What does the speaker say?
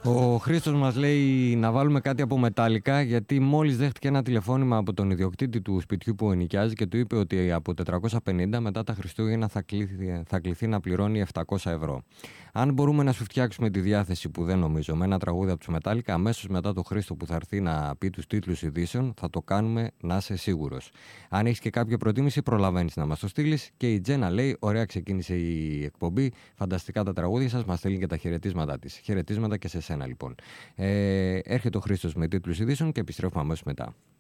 Ο Χρήστος μας λέει να βάλουμε κάτι από Metallica, γιατί μόλις δέχτηκε ένα τηλεφώνημα από τον ιδιοκτήτη του σπιτιού που ενοικιάζει και του είπε ότι από 450 μετά τα Χριστούγεννα θα κληθεί να πληρώνει 700 ευρώ. Αν μπορούμε να σου φτιάξουμε τη διάθεση, που δεν νομίζω, με ένα τραγούδι από τους Metallica, αμέσως μετά το Χρήστο που θα έρθει να πει τους τίτλους ειδήσεων, θα το κάνουμε, να είσαι σίγουρος. Αν έχεις και κάποια προτίμηση, προλαβαίνεις να μας το στείλεις. Και η Τζένα λέει: ωραία, ξεκίνησε η εκπομπή. Φανταστικά τα τραγούδια σας, μας στέλνει και τα χαιρετίσματά της. Χαιρετίσματα και σε σένα, λοιπόν. Έρχεται ο Χρήστος με τίτλους ειδήσεων και επιστρέφουμε αμέσως μετά.